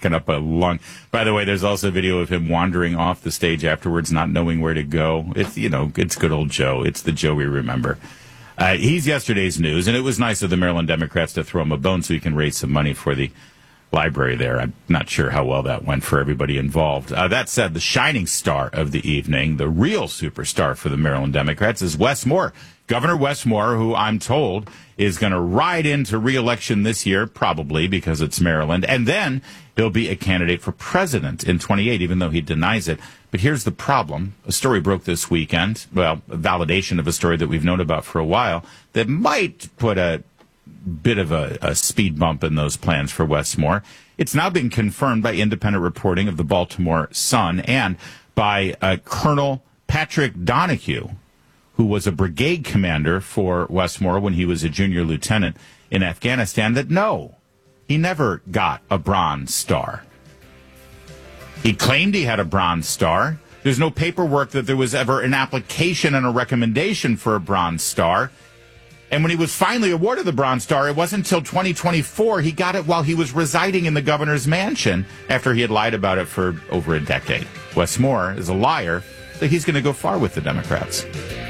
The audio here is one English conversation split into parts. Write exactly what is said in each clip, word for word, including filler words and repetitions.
knocking up a lung. By the way, there's also a video of him wandering off the stage afterwards, not knowing where to go. It's, you know, it's good old Joe. It's the Joe we remember. Uh, he's yesterday's news, and it was nice of the Maryland Democrats to throw him a bone so he can raise some money for the library there. I'm not sure how well that went for everybody involved. Uh, that said, the shining star of the evening, the real superstar for the Maryland Democrats, is Wes Moore. Governor Wes Moore, who I'm told is going to ride into re-election this year, probably because it's Maryland, and then he'll be a candidate for president in twenty-eight, even though he denies it. But here's the problem. A story broke this weekend, well, a validation of a story that we've known about for a while, that might put a bit of a, a speed bump in those plans for Wes Moore. It's now been confirmed by independent reporting of the Baltimore Sun and by uh, Colonel Patrick Donahue, who was a brigade commander for Wes Moore when he was a junior lieutenant in Afghanistan, that no, he never got a Bronze Star. He claimed he had a Bronze Star. There's no paperwork that there was ever an application and a recommendation for a Bronze Star. And when he was finally awarded the Bronze Star, it wasn't until twenty twenty-four he got it while he was residing in the governor's mansion after he had lied about it for over a decade. Wes Moore is a liar, so he's going to go far with the Democrats.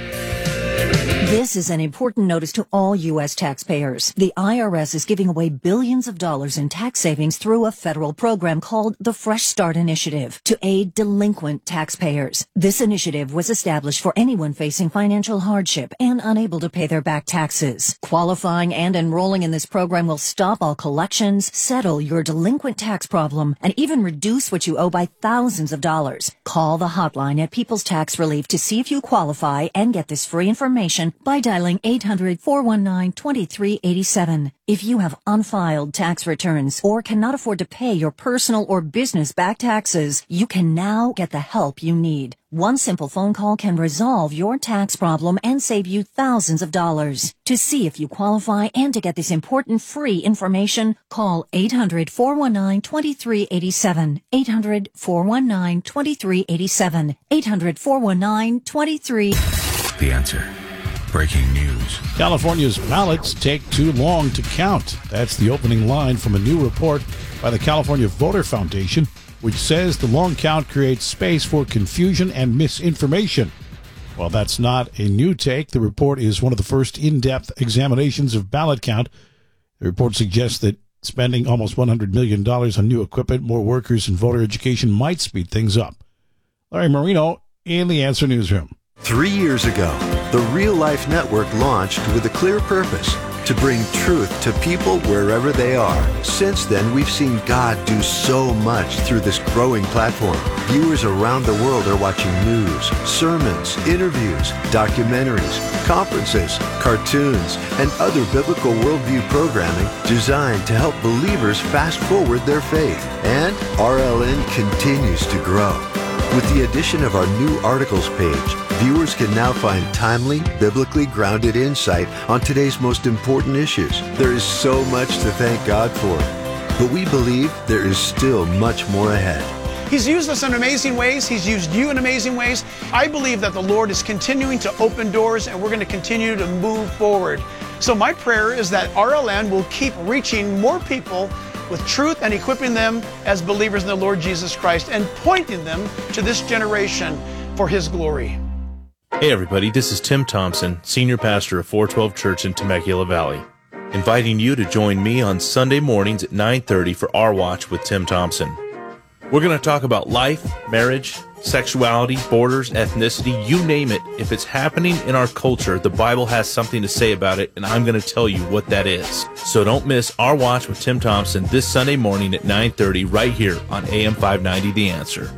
This is an important notice to all U S taxpayers. The I R S is giving away billions of dollars in tax savings through a federal program called the Fresh Start Initiative to aid delinquent taxpayers. This initiative was established for anyone facing financial hardship and unable to pay their back taxes. Qualifying and enrolling in this program will stop all collections, settle your delinquent tax problem, and even reduce what you owe by thousands of dollars. Call the hotline at People's Tax Relief to see if you qualify and get this free information by dialing eight hundred, four one nine, two three eight seven. If you have unfiled tax returns or cannot afford to pay your personal or business back taxes, you can now get the help you need. One simple phone call can resolve your tax problem and save you thousands of dollars. To see if you qualify and to get this important free information, call eight hundred, four one nine, two three eight seven. eight hundred, four one nine, two three eight seven. eight hundred, four one nine, two three. The Answer. Breaking news. California's ballots take too long to count. That's the opening line from a new report by the California Voter Foundation, which says the long count creates space for confusion and misinformation. While that's not a new take, the report is one of the first in-depth examinations of ballot count. The report suggests that spending almost one hundred million dollars on new equipment, more workers, and voter education might speed things up. Larry Marino in the Answer Newsroom. Three years ago, the Real Life Network launched with a clear purpose: to bring truth to people wherever they are. Since then, we've seen God do so much through this growing platform. Viewers around the world are watching news, sermons, interviews, documentaries, conferences, cartoons, and other biblical worldview programming designed to help believers fast forward their faith. And R L N continues to grow. With the addition of our new articles page, viewers can now find timely, biblically grounded insight on today's most important issues. There is so much to thank God for, but we believe there is still much more ahead. He's used us in amazing ways. He's used you in amazing ways. I believe that the Lord is continuing to open doors, and we're going to continue to move forward. So my prayer is that R L N will keep reaching more people with truth and equipping them as believers in the Lord Jesus Christ and pointing them to this generation for His glory. Hey everybody, this is Tim Thompson, Senior Pastor of four twelve Church in Temecula Valley, inviting you to join me on Sunday mornings at nine thirty for Our Watch with Tim Thompson. We're going to talk about life, marriage, sexuality, borders, ethnicity, you name it. If it's happening in our culture, the Bible has something to say about it, and I'm going to tell you what that is. So don't miss Our Watch with Tim Thompson this Sunday morning at nine thirty right here on A M five ninety The Answer.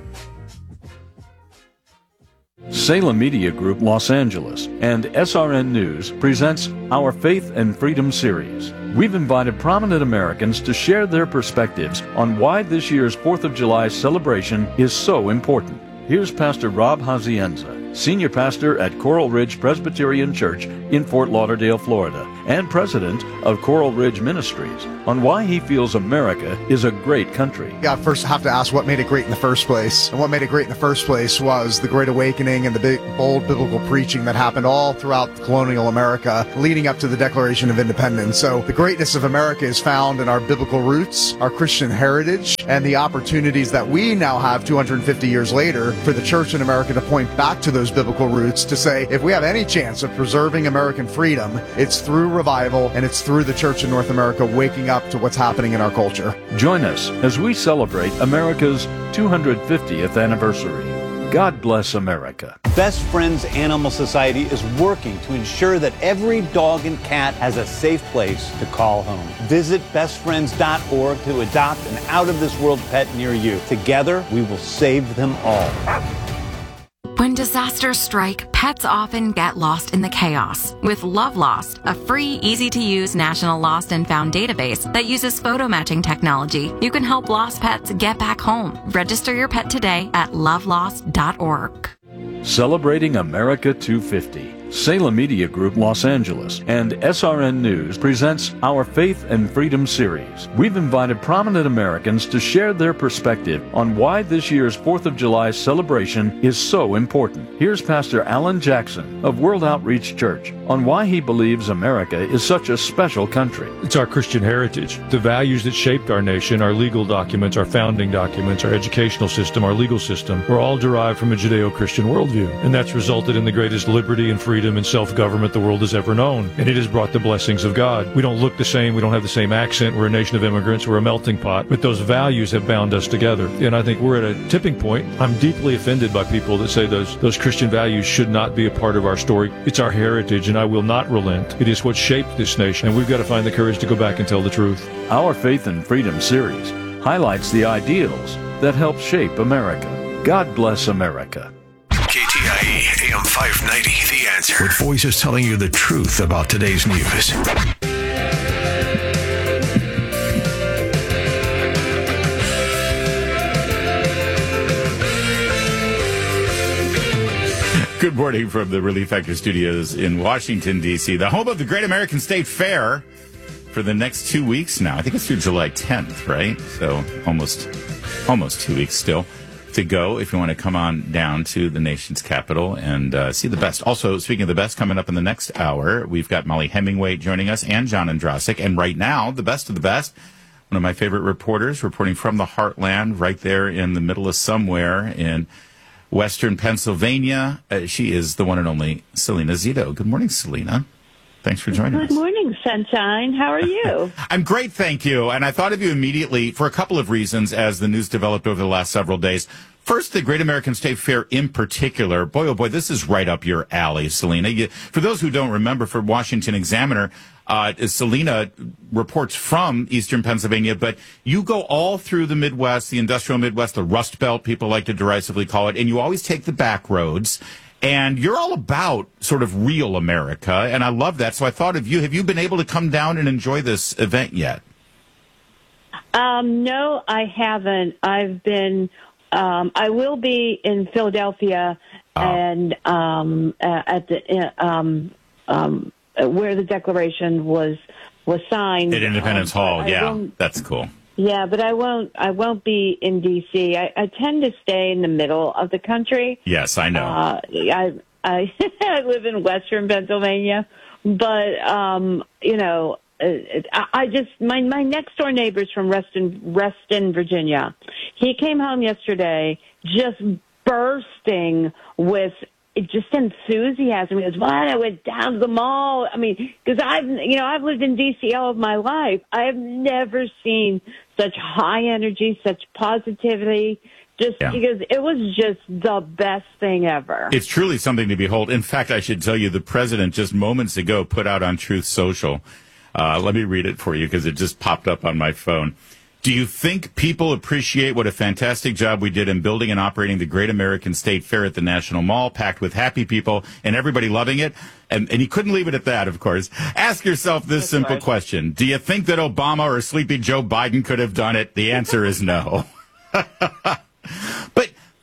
Salem Media Group Los Angeles and S R N News presents our Faith and Freedom series. We've invited prominent Americans to share their perspectives on why this year's fourth of July celebration is so important. Here's Pastor Rob Hazienza, senior pastor at Coral Ridge Presbyterian Church in Fort Lauderdale, Florida, and president of Coral Ridge Ministries, on why he feels America is a great country. Yeah, first have to ask what made it great in the first place. And what made it great in the first place was the Great Awakening and the big, bold biblical preaching that happened all throughout colonial America leading up to the Declaration of Independence. So the greatness of America is found in our biblical roots, our Christian heritage, and the opportunities that we now have two hundred fifty years later for the church in America to point back to those biblical roots to say, if we have any chance of preserving American freedom, it's through revival and it's through the church in North America waking up to what's happening in our culture. Join us as we celebrate America's two hundred fiftieth anniversary. God bless America. Best Friends Animal Society is working to ensure that every dog and cat has a safe place to call home. Visit best friends dot org to adopt an out-of-this-world pet near you. Together, we will save them all. When disasters strike, pets often get lost in the chaos. With Love Lost, a free, easy-to-use national lost and found database that uses photo matching technology, you can help lost pets get back home. Register your pet today at love lost dot org. Celebrating America two fifty. Salem Media Group Los Angeles and S R N News presents our Faith and Freedom series. We've invited prominent Americans to share their perspective on why this year's fourth of July celebration is so important. Here's Pastor Alan Jackson of World Outreach Church on why he believes America is such a special country. It's our Christian heritage, the values that shaped our nation, our legal documents, our founding documents, our educational system, our legal system, were all derived from a Judeo-Christian worldview. And that's resulted in the greatest liberty and freedom and self-government the world has ever known. And it has brought the blessings of God. We don't look the same. We don't have the same accent. We're a nation of immigrants. We're a melting pot. But those values have bound us together. And I think we're at a tipping point. I'm deeply offended by people that say those, those Christian values should not be a part of our story. It's our heritage, and I will not relent. It is what shaped this nation, and we've got to find the courage to go back and tell the truth. Our Faith and Freedom series highlights the ideals that help shape America. God bless America. K T I E, A M five ninety, The Answer. With voices telling you the truth about today's news. Good morning from the Relief Factor Studios in Washington, D C, the home of the Great American State Fair for the next two weeks now. I think it's through July tenth, right? So almost, almost two weeks still to go if you want to come on down to the nation's capital and uh, see the best. Also, speaking of the best, coming up in the next hour, we've got Molly Hemingway joining us and John Andrasik. And right now, the best of the best, one of my favorite reporters reporting from the heartland right there in the middle of somewhere in Western Pennsylvania. Uh, she is the one and only Selena Zito. Good morning, Selena. Thanks for joining Good us. Good morning, Sunshine. How are you? I'm great, thank you. And I thought of you immediately for a couple of reasons as the news developed over the last several days. First, the Great American State Fair in particular. Boy, oh boy, this is right up your alley, Selena. You, for those who don't remember, for Washington Examiner, uh, Selena reports from Eastern Pennsylvania, but you go all through the Midwest, the industrial Midwest, the Rust Belt, people like to derisively call it, and you always take the back roads. And you're all about sort of real America, and I love that. So I thought of you. Have you been able to come down and enjoy this event yet? Um, no, I haven't. I've been, um, I will be in Philadelphia oh. and um, uh, at the uh, um, um, where the Declaration was was signed. At Independence um, Hall, yeah. That's cool. Yeah, but I won't. I won't be in D C. I, I tend to stay in the middle of the country. Yes, I know. Uh, I I, I live in Western Pennsylvania, but um, you know, I, I just my my next door neighbor's from Reston, Reston, Virginia. He came home yesterday, just bursting with just enthusiasm. He goes, "What? I went down to the mall." I mean, because I've, you know, I've lived in D C all of my life. I have never seen such high energy, such positivity. Just yeah. because it was just the best thing ever. It's truly something to behold. In fact, I should tell you, the president just moments ago put out on Truth Social. Uh, let me read it for you because it just popped up on my phone. Do you think people appreciate what a fantastic job we did in building and operating the Great American State Fair at the National Mall, packed with happy people and everybody loving it? And, and he couldn't leave it at that, of course. Ask yourself this That's simple right. question. Do you think that Obama or sleepy Joe Biden could have done it? The answer is no. But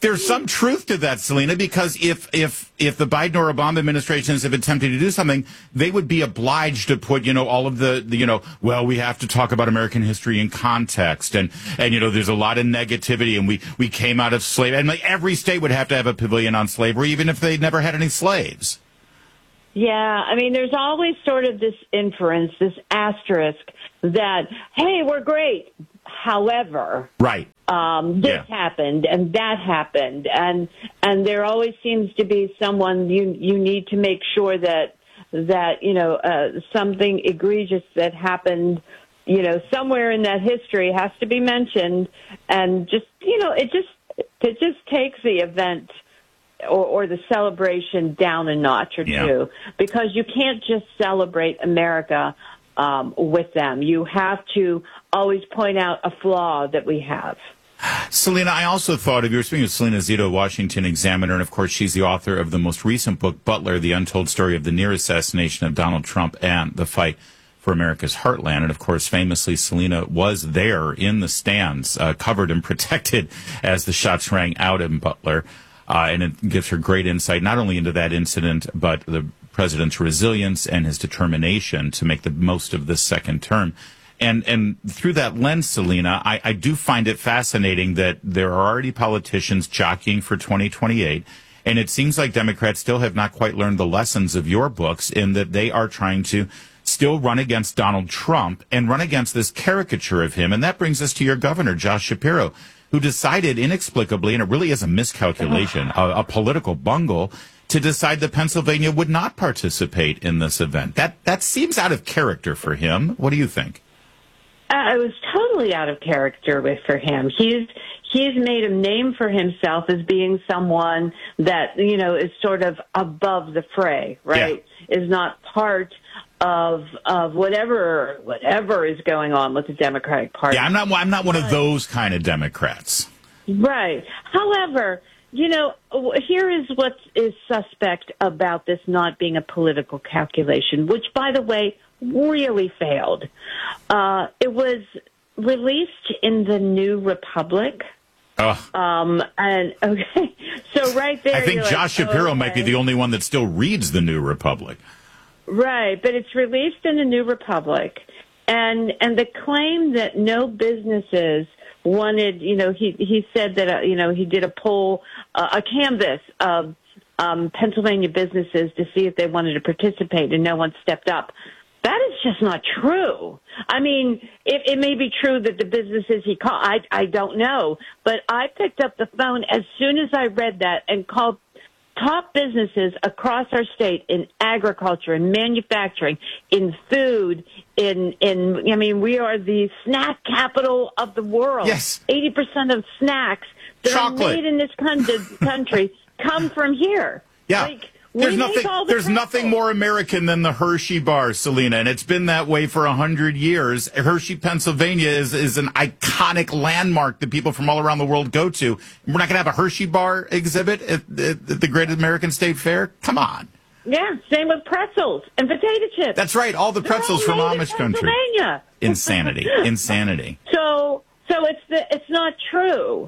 there's some truth to that, Selena, because if if if the Biden or Obama administrations have attempted to do something, they would be obliged to put, you know, all of the, the you know, well, we have to talk about American history in context, and and you know, there's a lot of negativity, and we we came out of slavery, and like every state would have to have a pavilion on slavery, even if they never had any slaves. Yeah, I mean, there's always sort of this inference, this asterisk that, hey, we're great. However, right. Um, this yeah. happened and that happened, and and there always seems to be someone you you need to make sure that that you know uh, something egregious that happened, you know, somewhere in that history has to be mentioned, and just you know it just it just takes the event or, or the celebration down a notch or yeah. two, because you can't just celebrate America um, with them. You have to always point out a flaw that we have. Selena, I also thought of, you were speaking of Selena Zito, Washington Examiner, and of course she's the author of the most recent book, Butler, The Untold Story of the Near Assassination of Donald Trump and the Fight for America's Heartland. And of course, famously, Selena was there in the stands, uh, covered and protected as the shots rang out in Butler. Uh, and it gives her great insight, not only into that incident, but the president's resilience and his determination to make the most of this second term. And and through that lens, Selena, I, I do find it fascinating that there are already politicians jockeying for twenty twenty-eight. And it seems like Democrats still have not quite learned the lessons of your books, in that they are trying to still run against Donald Trump and run against this caricature of him. And that brings us to your governor, Josh Shapiro, who decided inexplicably, and it really is a miscalculation, a, a political bungle, to decide that Pennsylvania would not participate in this event. That that seems out of character for him. What do you think? Uh, it was totally out of character with, for him. He's he's made a name for himself as being someone that, you know, is sort of above the fray, right? Yeah. Is not part of of whatever whatever is going on with the Democratic Party. Yeah, I'm not I'm not one of those kind of Democrats. Right. However, you know, here is what is suspect about this not being a political calculation, which, by the way, really failed. Uh, it was released in the New Republic. Oh. Um, and okay, so right there, I think you're Josh like, Shapiro okay. might be the only one that still reads the New Republic. Right, but it's released in the New Republic, and and the claim that no businesses wanted, you know, he he said that uh, you know he did a poll, uh, a canvas of um, Pennsylvania businesses to see if they wanted to participate, and no one stepped up. That is just not true. I mean, it, it may be true that the businesses he called, I, I don't know, but I picked up the phone as soon as I read that and called top businesses across our state in agriculture, in manufacturing, in food, in, in, I mean, we are the snack capital of the world. Yes. eighty percent of snacks that Chocolate. are made in this country, country come from here. Yeah. Like, There's we nothing. make all the There's pretzels. nothing more American than the Hershey bar, Selena, and it's been that way for a hundred years. Hershey, Pennsylvania, is is an iconic landmark that people from all around the world go to. We're not going to have a Hershey bar exhibit at, at, at the Great American State Fair. Come on. Yeah, same with pretzels and potato chips. That's right. All the They're pretzels all from made in Amish country. Pennsylvania. Insanity. Insanity. So, so it's the, it's not true,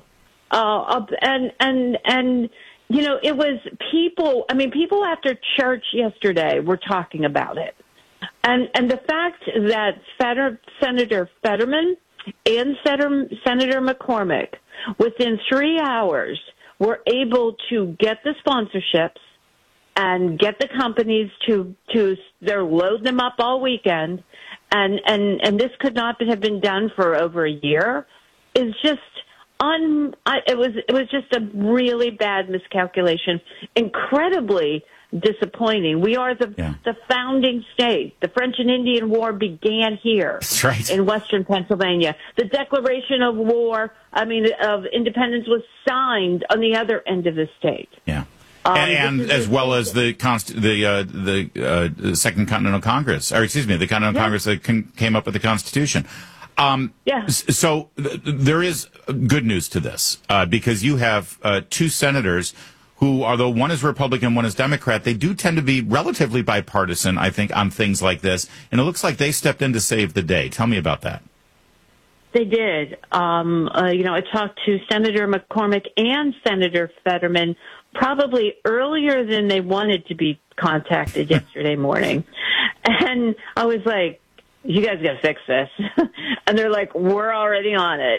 uh, and and and. You know, it was people, I mean, people after church yesterday were talking about it. And and the fact that Feder, Senator Fetterman and Senator, Senator McCormick, within three hours, were able to get the sponsorships and get the companies to, to they're load them up all weekend, and, and, and this could not have been done for over a year, is just... Un, I, it was it was just a really bad miscalculation, incredibly disappointing. We are the yeah. the founding state. The French and Indian War began here. That's right. In western Pennsylvania. The Declaration of War, I mean, of independence was signed on the other end of the state. Yeah. Um, and and as well as the const- the uh, the uh, Second Continental Congress, or excuse me, the Continental yeah. Congress that con- came up with the Constitution. Um, yeah. So th- there is good news to this, uh, because you have uh, two senators who, although one is Republican, one is Democrat, they do tend to be relatively bipartisan, I think, on things like this. And it looks like they stepped in to save the day. Tell me about that. they did. Um, uh, you know, I talked to Senator McCormick and Senator Fetterman probably earlier than they wanted to be contacted yesterday morning. And I was like, you guys got to fix this. And they're like, we're already on it.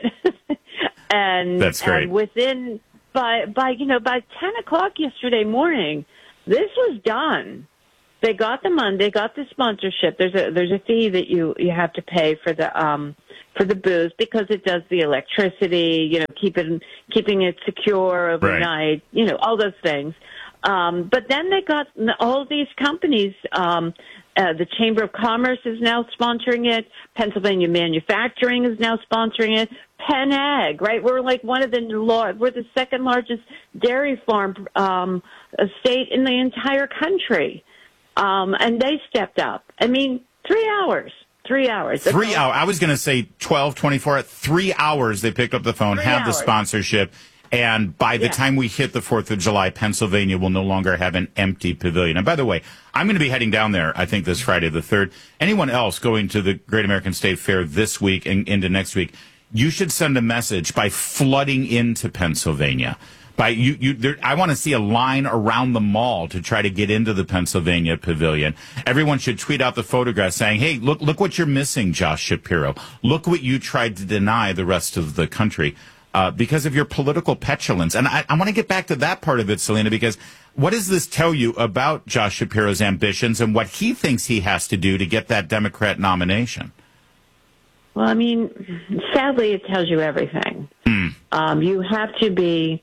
and That's great. And within, by, by, you know, by ten o'clock yesterday morning, this was done. They got the money, they got the sponsorship. There's a, there's a fee that you, you have to pay for the, um, for the booze because it does the electricity, you know, keep it, keeping it secure overnight, right. You know, all those things. Um, but then they got all these companies, um, uh, the Chamber of Commerce is now sponsoring it. Pennsylvania Manufacturing is now sponsoring it. Penn Ag, right? We're like one of the law, we're the second largest dairy farm, um, state in the entire country. Um, and they stepped up. I mean, three hours. Three hours. That's Three all. hours. I was going to say twelve, twenty-four. Three hours they picked up the phone, Three had the hours. sponsorship, and by the Yeah. time we hit the fourth of July, Pennsylvania will no longer have an empty pavilion. And by the way, I'm going to be heading down there, I think, this Friday the third. Anyone else going to the Great American State Fair this week and into next week, you should send a message by flooding into Pennsylvania. By you, you, there, I want to see a line around the mall to try to get into the Pennsylvania Pavilion. Everyone should tweet out the photograph saying, "Hey, look, look what you're missing, Josh Shapiro. Look what you tried to deny the rest of the country uh, because of your political petulance." And I, I want to get back to that part of it, Selena, because what does this tell you about Josh Shapiro's ambitions and what he thinks he has to do to get that Democrat nomination? Well, I mean, sadly, it tells you everything. Mm. Um, you have to be.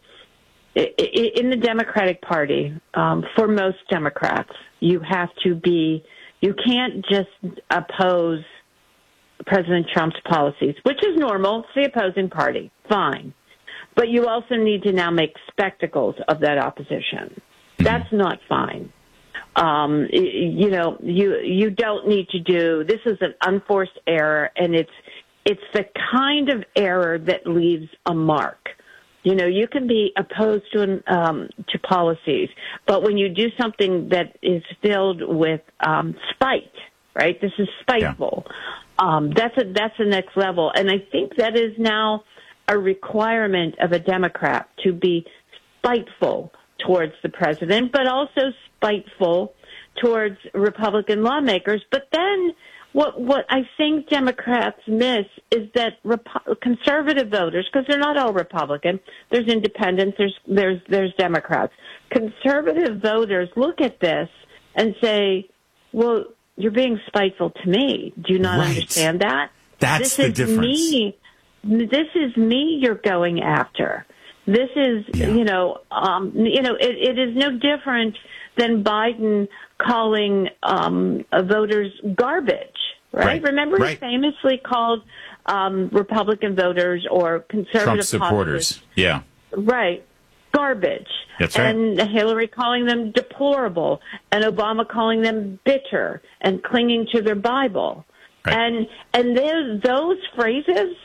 In the Democratic Party, um, for most Democrats, you have to be, you can't just oppose President Trump's policies, which is normal. It's the opposing party. Fine. But you also need to now make spectacles of that opposition. That's not fine. Um, you know, you, you don't need to do, this is an unforced error, and it's, it's the kind of error that leaves a mark. You know, you can be opposed to um, to policies, but when you do something that is filled with um, spite, right? This is spiteful. Yeah. Um, that's a, that's the next level, and I think that is now a requirement of a Democrat to be spiteful towards the president, but also spiteful towards Republican lawmakers. But then, What what I think Democrats miss is that Repo- conservative voters, because they're not all Republican, there's independents, there's there's there's Democrats. Conservative voters look at this and say, "Well, you're being spiteful to me. Do you not right. understand that? That's this the is difference. Me. This is me. You're going after. This is yeah. you know um, you know it, it is no different than Biden calling um, voters garbage." Right? right. Remember, right. he famously called um, Republican voters or conservative Trump supporters. Populace, yeah. Right. Garbage. That's right. And Hillary calling them deplorable, and Obama calling them bitter and clinging to their Bible. Right. And and those, those phrases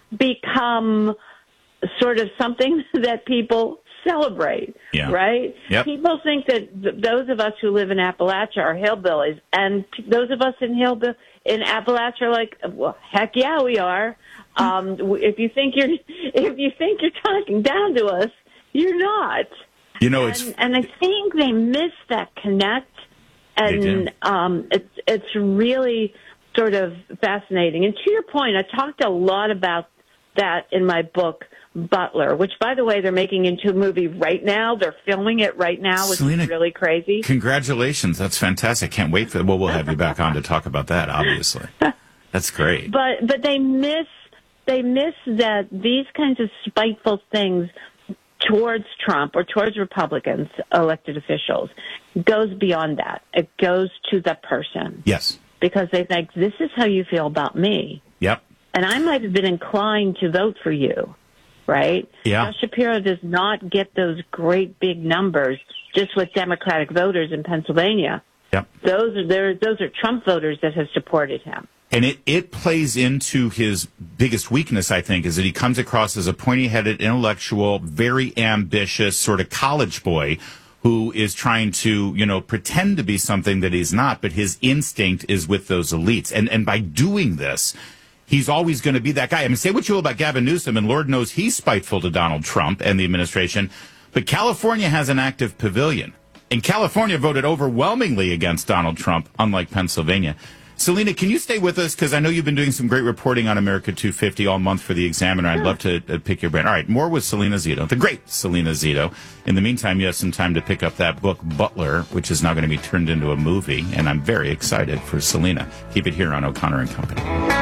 become sort of something that people celebrate, yeah. right? Yep. People think that th- those of us who live in Appalachia are hillbillies, and p- those of us in hillbill in Appalachia are like, well, heck yeah, we are. Um, if you think you're if you think you're talking down to us, you're not. You know, and, it's and I think they miss that connect, and um, it's it's really sort of fascinating. And to your point, I talked a lot about that in my book, Butler, which, by the way, they're making into a movie right now. They're filming it right now, which Selena, is really crazy. Congratulations. That's fantastic. Can't wait for well, we'll have you back on to talk about that, obviously. That's great. But but they miss they miss that these kinds of spiteful things towards Trump or towards Republicans, elected officials, goes beyond that. It goes to the person. Yes. Because they think, this is how you feel about me. Yep. And I might have been inclined to vote for you. Right? Yeah. Josh Shapiro does not get those great big numbers just with Democratic voters in Pennsylvania. Yep. Those are there. Those are Trump voters that have supported him. And it, it plays into his biggest weakness, I think, is that he comes across as a pointy-headed, intellectual, very ambitious sort of college boy who is trying to, you know, pretend to be something that he's not, but his instinct is with those elites. And and by doing this, he's always going to be that guy. I mean, say what you will about Gavin Newsom, and Lord knows he's spiteful to Donald Trump and the administration, but California has an active pavilion. And California voted overwhelmingly against Donald Trump, unlike Pennsylvania. Selena, can you stay with us? Because I know you've been doing some great reporting on America two fifty all month for the Examiner. I'd love to uh, pick your brain. All right, more with Selena Zito, the great Selena Zito. In the meantime, you have some time to pick up that book, Butler, which is now going to be turned into a movie. And I'm very excited for Selena. Keep it here on O'Connor and Company.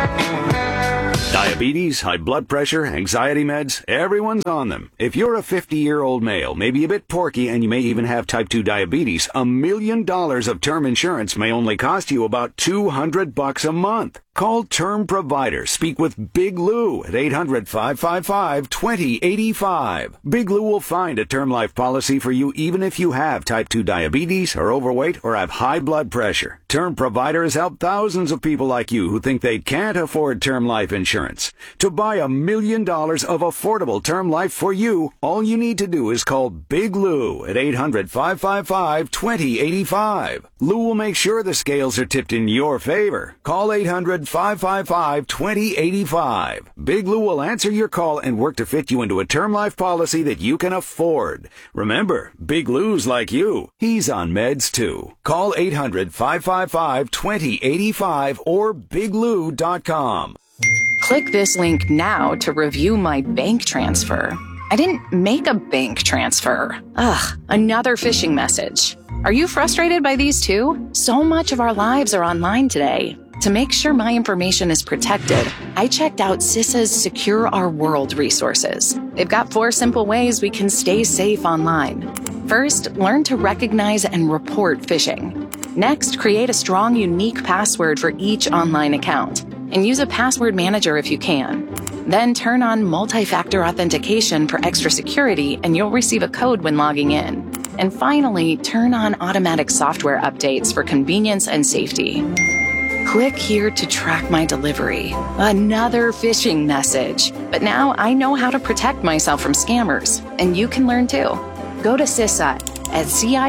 Diabetes, high blood pressure, anxiety meds, everyone's on them. If you're a fifty-year-old male, maybe a bit porky, and you may even have type two diabetes, a million dollars of term insurance may only cost you about two hundred bucks a month. Call Term Provider. Speak with Big Lou at eight hundred, five five five, two zero eight five. Big Lou will find a term life policy for you even if you have type two diabetes, are overweight, or have high blood pressure. Term Provider has helped thousands of people like you who think they can't afford term life insurance. To buy a million dollars of affordable term life for you, all you need to do is call Big Lou at eight hundred, five five five, two zero eight five. Lou will make sure the scales are tipped in your favor. Call eight hundred, five five five, two zero eight five. Big Lou will answer your call and work to fit you into a term life policy that you can afford. Remember, Big Lou's like you. He's on meds too. Call eight hundred, five five five, two zero eight five or big lou dot com. Click this link now to review my bank transfer. I didn't make a bank transfer. Ugh, another phishing message. Are you frustrated by these too? So much of our lives are online today. To make sure my information is protected, I checked out CISA's Secure Our World resources. They've got four simple ways we can stay safe online. First, learn to recognize and report phishing. Next, create a strong, unique password for each online account, and use a password manager if you can. Then turn on multi-factor authentication for extra security, and you'll receive a code when logging in. And finally, turn on automatic software updates for convenience and safety. Click here to track my delivery. Another phishing message. But now I know how to protect myself from scammers, and you can learn too. Go to CISA at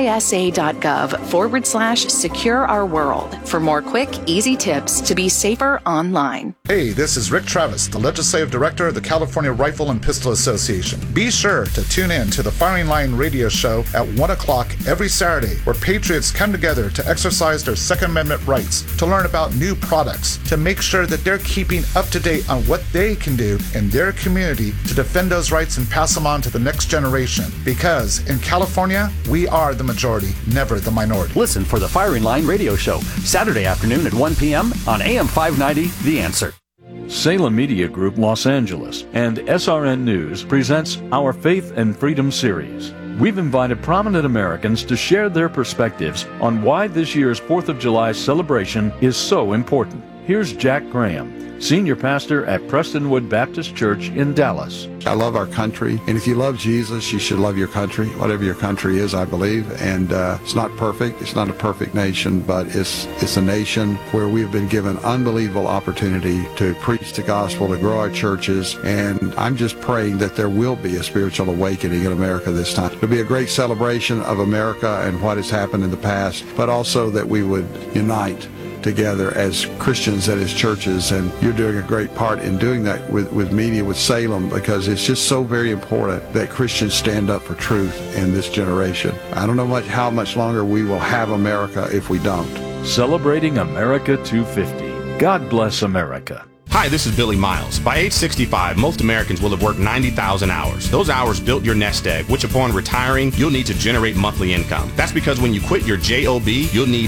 cisa.gov forward slash secure our world for more quick, easy tips to be safer online. Hey, this is Rick Travis, the Legislative Director of the California Rifle and Pistol Association. Be sure to tune in to the Firing Line radio show at one o'clock every Saturday, where patriots come together to exercise their Second Amendment rights, to learn about new products, to make sure that they're keeping up to date on what they can do in their community to defend those rights and pass them on to the next generation. Because in California, we are the majority, never the minority. Listen for the Firing Line radio show, Saturday afternoon at one p.m. on A M five ninety, The Answer. Salem Media Group Los Angeles and S R N News presents our Faith and Freedom series. We've invited prominent Americans to share their perspectives on why this year's fourth of July celebration is so important. Here's Jack Graham, Senior Pastor at Prestonwood Baptist Church in Dallas. I love our country, and if you love Jesus, you should love your country, whatever your country is, I believe. And uh, it's not perfect. It's not a perfect nation, but it's it's a nation where we've been given unbelievable opportunity to preach the gospel, to grow our churches, and I'm just praying that there will be a spiritual awakening in America this time. It'll be a great celebration of America and what has happened in the past, but also that we would unite together as Christians and as churches, and you're doing a great part in doing that with, with media, with Salem, because it's just so very important that Christians stand up for truth in this generation. I don't know much how much longer we will have America if we don't. Celebrating America two fifty. God bless America. Hi, this is Billy Miles. By age sixty-five, most Americans will have worked ninety thousand hours. Those hours built your nest egg, which upon retiring, you'll need to generate monthly income. That's because when you quit your job, you'll need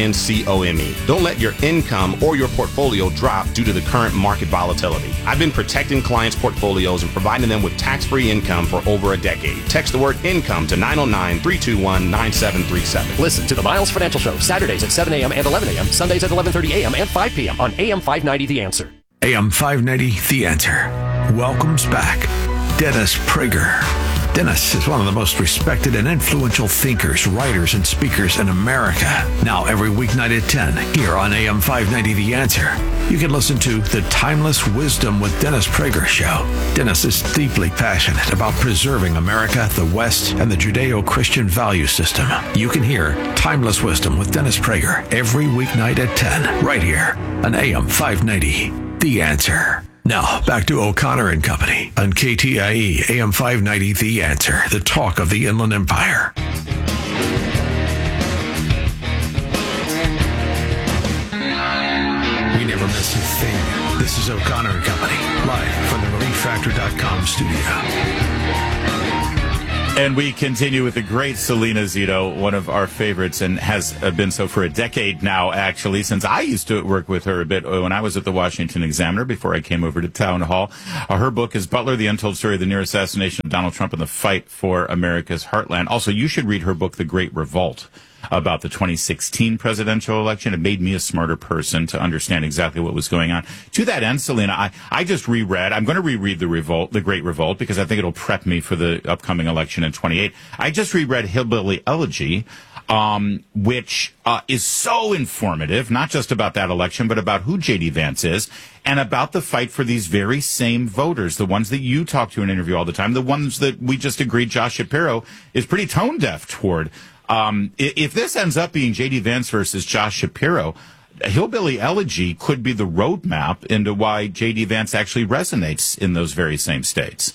income. Don't let your income or your portfolio drop due to the current market volatility. I've been protecting clients' portfolios and providing them with tax-free income for over a decade. Text the word income to nine oh nine, three two one, nine seven three seven. Listen to the Miles Financial Show, Saturdays at seven a.m. and eleven a.m., Sundays at eleven thirty a.m. and five p.m. on A M five ninety The Answer. A M five ninety, The Answer, welcomes back Dennis Prager. Dennis is one of the most respected and influential thinkers, writers, and speakers in America. Now every weeknight at ten, here on A M five ninety The Answer, you can listen to The Timeless Wisdom with Dennis Prager Show. Dennis is deeply passionate about preserving America, the West, and the Judeo-Christian value system. You can hear Timeless Wisdom with Dennis Prager every weeknight at ten, right here on A M five ninety The Answer. Now, back to O'Connor and Company on K T I E, A M five ninety, The Answer, the talk of the Inland Empire. We never miss a thing. This is O'Connor and Company, live from the relief factor dot com studio. And we continue with the great Selena Zito, one of our favorites, and has been so for a decade now, actually, since I used to work with her a bit when I was at the Washington Examiner before I came over to Town Hall. Uh, her book is Butler, The Untold Story of the Near Assassination of Donald Trump and the Fight for America's Heartland. Also, you should read her book, The Great Revolt, about the twenty sixteen presidential election. It made me a smarter person to understand exactly what was going on. To that end, Selena, I, I just reread, I'm going to reread The Revolt, The Great Revolt, because I think it'll prep me for the upcoming election in twenty-eight. I just reread Hillbilly Elegy, um, which uh, is so informative, not just about that election, but about who J D. Vance is and about the fight for these very same voters, the ones that you talk to and interview all the time, the ones that we just agreed Josh Shapiro is pretty tone deaf toward. Um, if this ends up being J D. Vance versus Josh Shapiro, Hillbilly Elegy could be the roadmap into why J D. Vance actually resonates in those very same states.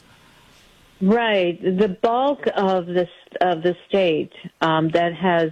Right. The bulk of the of the state um, that has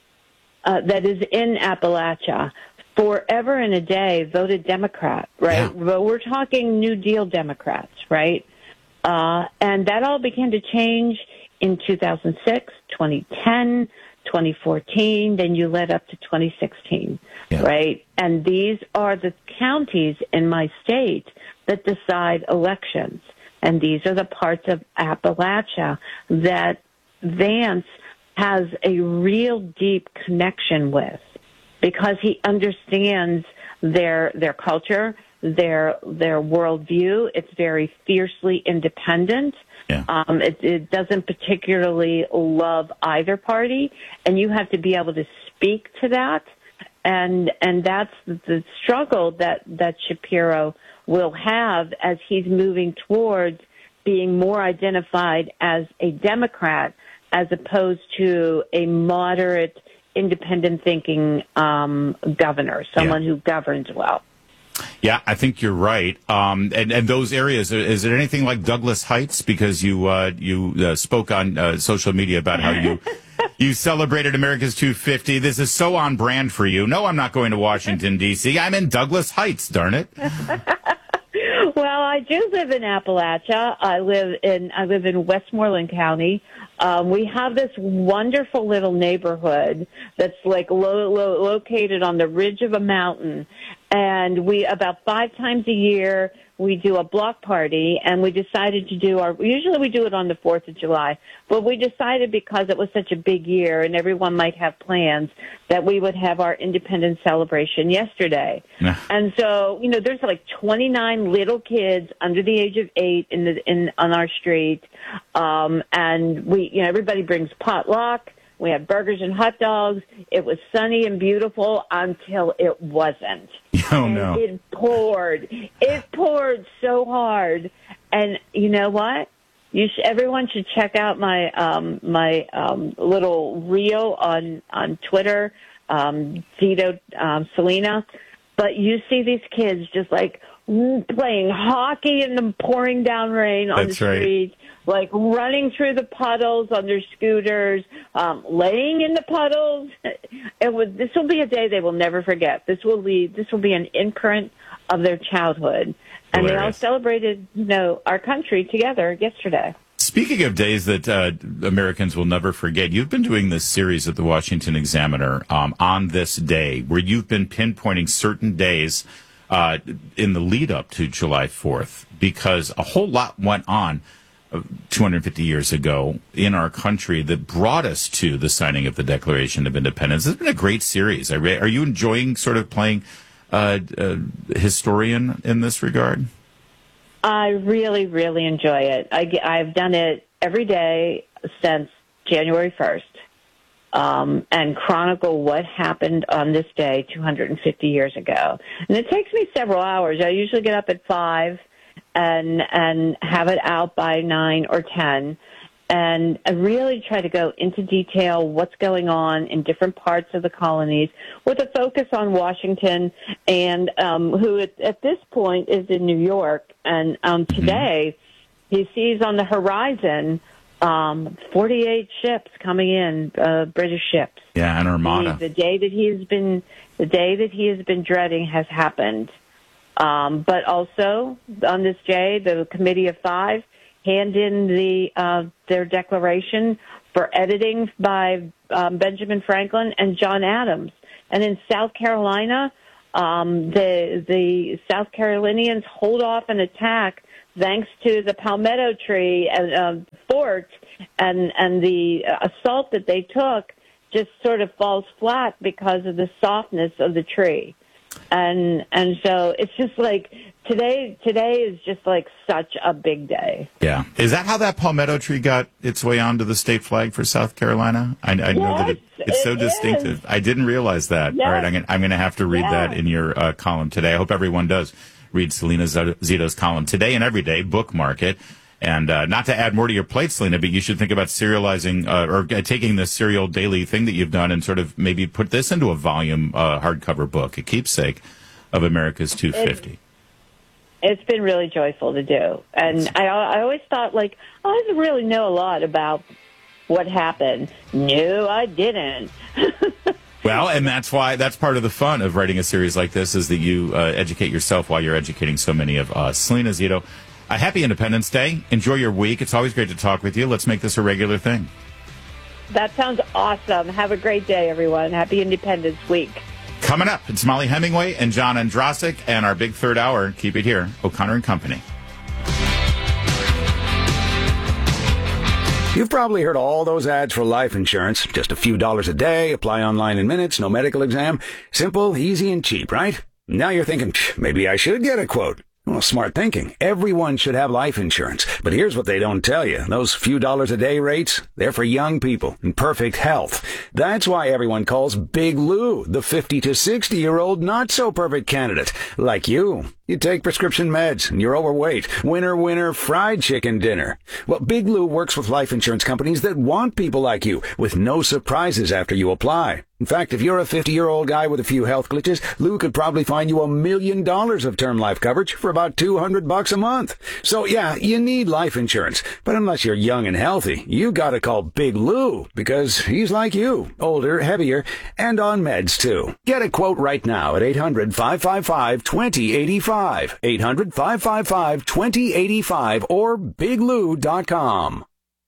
uh, that is in Appalachia forever and a day voted Democrat. Right. Yeah. But we're talking New Deal Democrats. Right. Uh, and that all began to change in two thousand six, twenty ten, twenty fourteen, then you led up to twenty sixteen, yeah. Right? And these are the counties in my state that decide elections. And these are the parts of Appalachia that Vance has a real deep connection with because he understands their their culture, their their worldview. It's very fiercely independent. Yeah. Um, it, it doesn't particularly love either party, and you have to be able to speak to that. And and that's the struggle that, that Shapiro will have as he's moving towards being more identified as a Democrat as opposed to a moderate, independent-thinking um, governor, someone yeah. who governs well. Yeah, I think you're right. Um, and, and those areas, is it anything like Douglas Heights? Because you uh, you uh, spoke on uh, social media about how you you celebrated America's two fifty. This is so on brand for you. No, I'm not going to Washington, D C. I'm in Douglas Heights, darn it. Well, I do live in Appalachia. I live in I live in Westmoreland County. Um, we have this wonderful little neighborhood that's like lo- lo- located on the ridge of a mountain. And we, about five times a year, we do a block party, and we decided to do our, usually we do it on the fourth of July, but we decided because it was such a big year and everyone might have plans that we would have our independence celebration yesterday. Yeah. And so, you know, there's like twenty-nine little kids under the age of eight in the, in, on our street. Um, and we, you know, everybody brings potluck. We had burgers and hot dogs. It was sunny and beautiful until it wasn't. Oh, and no. It poured. It poured so hard. And you know what? You sh- everyone should check out my um, my um, little reel on, on Twitter, um, Zito um, Selena. But you see these kids just like playing hockey in the pouring down rain on That's the street. Right. Like running through the puddles on their scooters, um, laying in the puddles. It was. This will be a day they will never forget. This will be. This will be an imprint of their childhood, and Hilarious. They all celebrated, you know, our country together yesterday. Speaking of days that uh, Americans will never forget, you've been doing this series at the Washington Examiner um, on this day, where you've been pinpointing certain days uh, in the lead up to July fourth, because a whole lot went on two hundred fifty years ago in our country that brought us to the signing of the Declaration of Independence. It's been a great series. Are you enjoying sort of playing uh, uh, historian in this regard? I really, really enjoy it. I, I've done it every day since January first um, and chronicle what happened on this day two hundred fifty years ago. And it takes me several hours. I usually get up at five and and have it out by nine or ten. and I really try to go into detail what's going on in different parts of the colonies with a focus on Washington and um, who at, at this point is in New York. And um, today he sees on the horizon um, forty-eight ships coming in, uh, British ships. Yeah, an armada. The, the day that he's been, the day that he has been dreading has happened. Um, but also on this day, the Committee of Five hand in the uh, their declaration for editing by um, Benjamin Franklin and John Adams. And in South Carolina, um, the the South Carolinians hold off an attack thanks to the palmetto tree and uh, fort, and and the assault that they took just sort of falls flat because of the softness of the tree. And and so it's just like today today is just like such a big day. Yeah. Is that how that palmetto tree got its way onto the state flag for South Carolina? I, I yes, know that it, it's so it distinctive. Is. I didn't realize that. Yes. All right, I'm gonna, I'm going to have to read yeah. that in your uh, column today. I hope everyone does read Selena Zito's column today and every day. Bookmark it. And uh, not to add more to your plate, Selena, but you should think about serializing uh, or uh, taking this serial daily thing that you've done and sort of maybe put this into a volume uh, hardcover book, a keepsake of America's two fifty. It's, it's been really joyful to do. And I, I always thought, like, oh, I didn't really know a lot about what happened. No, I didn't. Well, and that's why, that's part of the fun of writing a series like this is that you uh, educate yourself while you're educating so many of us. Selena Zito, a happy Independence Day. Enjoy your week. It's always great to talk with you. Let's make this a regular thing. That sounds awesome. Have a great day, everyone. Happy Independence Week. Coming up, it's Molly Hemingway and John Andrasik, and our big third hour. Keep it here, O'Connor and Company. You've probably heard all those ads for life insurance. Just a few dollars a day, apply online in minutes, no medical exam. Simple, easy, and cheap, right? Now you're thinking, maybe I should get a quote. Well, smart thinking. Everyone should have life insurance. But here's what they don't tell you. Those few dollars a day rates, they're for young people in perfect health. That's why everyone calls Big Lou the fifty to sixty-year-old not-so-perfect candidate, like you. You take prescription meds, and you're overweight. Winner, winner, fried chicken dinner. Well, Big Lou works with life insurance companies that want people like you, with no surprises after you apply. In fact, if you're a fifty-year-old guy with a few health glitches, Lou could probably find you a million dollars of term life coverage for about two hundred bucks a month. So, yeah, you need life insurance. But unless you're young and healthy, you gotta call Big Lou, because he's like you, older, heavier, and on meds, too. Get a quote right now at eight hundred, five five five, two zero eight five. eight hundred, five five five, two zero eight five or big lou dot com.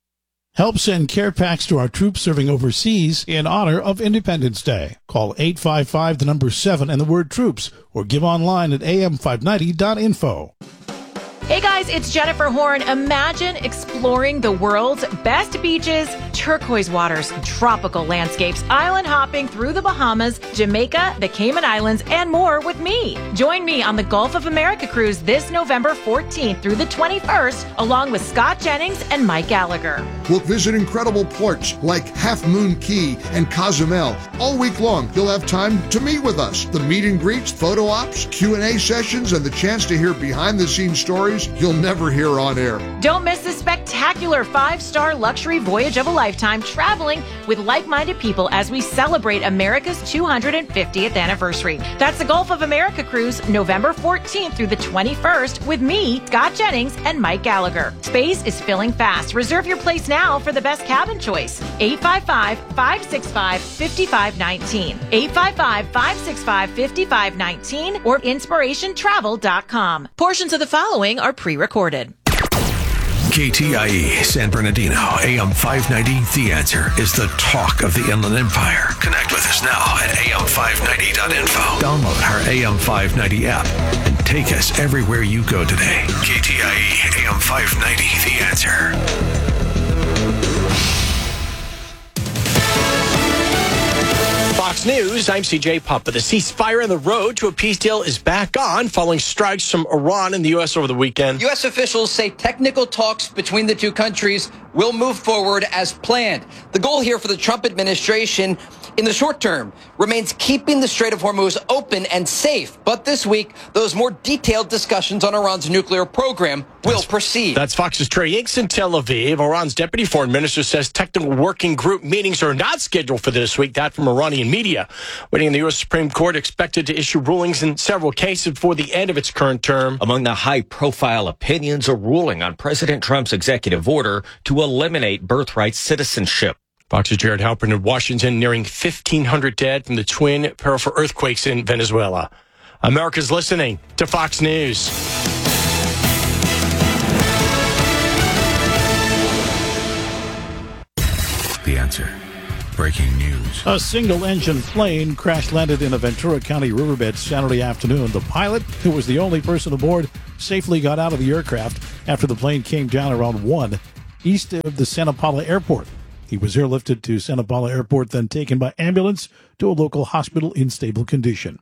Help send care packs to our troops serving overseas in honor of Independence Day. Call eight five five, the number seven, and the word troops, or give online at a m five ninety dot info. Hey guys, it's Jennifer Horn. Imagine exploring the world's best beaches, turquoise waters, tropical landscapes, island hopping through the Bahamas, Jamaica, the Cayman Islands, and more with me. Join me on the Gulf of America cruise this November fourteenth through the twenty-first, along with Scott Jennings and Mike Gallagher. We'll visit incredible ports like Half Moon Key and Cozumel. All week long, you'll have time to meet with us. The meet and greets, photo ops, Q and A sessions, and the chance to hear behind-the-scenes stories you'll never hear on air. Don't miss this spectacular five-star luxury voyage of a lifetime, traveling with like-minded people as we celebrate America's two hundred fiftieth anniversary. That's the Gulf of America cruise, November fourteenth through the twenty-first, with me, Scott Jennings, and Mike Gallagher. Space is filling fast. Reserve your place now for the best cabin choice. eight five five, five six five, five five one nine. eight five five, five six five, five five one nine or inspiration travel dot com. Portions of the following are pre-recorded. K T I E San Bernardino, A M five ninety. The Answer is the talk of the Inland Empire. Connect with us now at a m five ninety dot info. Download our A M five ninety app and take us everywhere you go today. K T I E A M five ninety. The Answer. Fox News, I'm C J Pumpa. The ceasefire on the road to a peace deal is back on following strikes from Iran and the U S over the weekend. U S officials say technical talks between the two countries will move forward as planned. The goal here for the Trump administration in the short term remains keeping the Strait of Hormuz open and safe. But this week, those more detailed discussions on Iran's nuclear program will that's, proceed. That's Fox's Trey Inks in Tel Aviv. Iran's deputy foreign minister says technical working group meetings are not scheduled for this week. That from Iranian media. Waiting in the U S Supreme Court expected to issue rulings in several cases before the end of its current term. Among the high-profile opinions, a ruling on President Trump's executive order to eliminate birthright citizenship. Fox's Jared Halpern in Washington, nearing fifteen hundred dead from the twin powerful earthquakes in Venezuela. America's listening to Fox News. The Answer. Breaking news. A single-engine plane crash-landed in a Ventura County riverbed Saturday afternoon. The pilot, who was the only person aboard, safely got out of the aircraft after the plane came down around one east of the Santa Paula Airport. He was airlifted to Santa Paula Airport, then taken by ambulance to a local hospital in stable condition.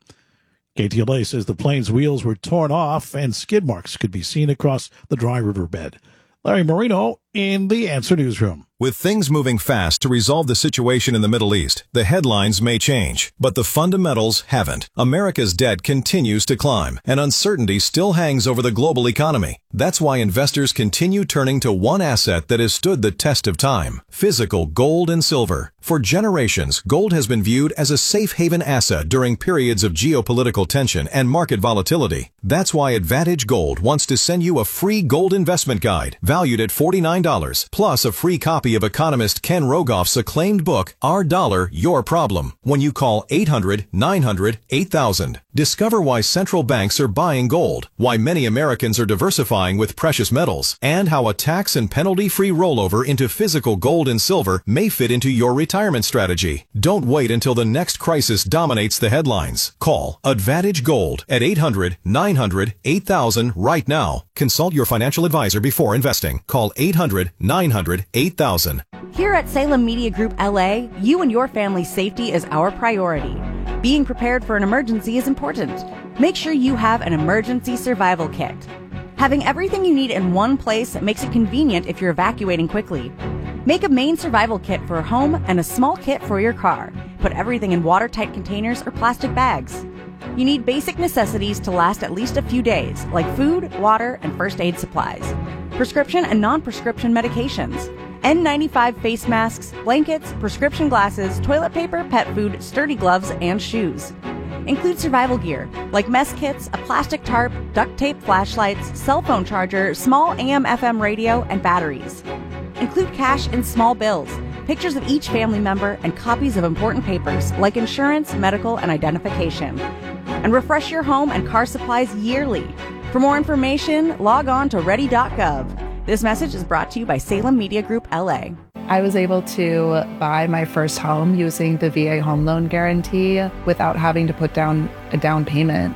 K T L A says the plane's wheels were torn off and skid marks could be seen across the dry riverbed. Larry Marino in the Answer Newsroom. With things moving fast to resolve the situation in the Middle East, the headlines may change, but the fundamentals haven't. America's debt continues to climb, and uncertainty still hangs over the global economy. That's why investors continue turning to one asset that has stood the test of time: physical gold and silver. For generations, gold has been viewed as a safe haven asset during periods of geopolitical tension and market volatility. That's why Advantage Gold wants to send you a free gold investment guide valued at forty-nine dollars, plus a free copy of economist Ken Rogoff's acclaimed book, Our Dollar, Your Problem, when you call eight hundred, nine hundred, eight thousand. Discover why central banks are buying gold, why many Americans are diversifying with precious metals, and how a tax and penalty-free rollover into physical gold and silver may fit into your retirement strategy. Don't wait until the next crisis dominates the headlines. Call Advantage Gold at eight hundred, nine hundred, eight thousand right now. Consult your financial advisor before investing. Call eight hundred, nine hundred, eight thousand. Here at Salem Media Group L A, you and your family's safety is our priority. Being prepared for an emergency is important. Make sure you have an emergency survival kit. Having everything you need in one place makes it convenient if you're evacuating quickly. Make a main survival kit for a home and a small kit for your car. Put everything in watertight containers or plastic bags. You need basic necessities to last at least a few days, like food, water, and first aid supplies. Prescription and non-prescription medications. N ninety-five face masks, blankets, prescription glasses, toilet paper, pet food, sturdy gloves, and shoes. Include survival gear, like mess kits, a plastic tarp, duct tape flashlights, cell phone charger, small A M F M radio, and batteries. Include cash and small bills, pictures of each family member, and copies of important papers, like insurance, medical, and identification. And refresh your home and car supplies yearly. For more information, log on to ready dot gov. This message is brought to you by Salem Media Group L A. I was able to buy my first home using the V A home loan guarantee without having to put down a down payment.